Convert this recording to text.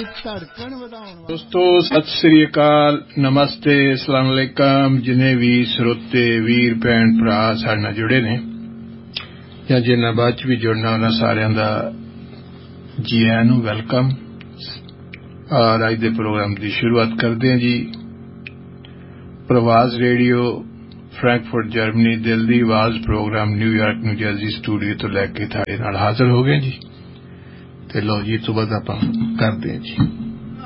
दोस्तों सत श्री अकाल, नमस्ते, अस्सलाम वालेकुम। जिन्हें भी श्रोते वीर भैन भरा साडे नाल जुड़े ने या जिन्हां बाद भी जुड़ना उन्हां सारियां दा जी आयां नूं वेलकम। और अज दे प्रोग्राम की शुरुआत करते हैं जी। प्रवास रेडियो फ्रैंकफर्ट जर्मनी दिल दी आवाज programme New York new Jersey studio तो लैके थाड़े नाल हाजिर हो गए जी। ते लो जी तो बाद आपां करते हैं जी।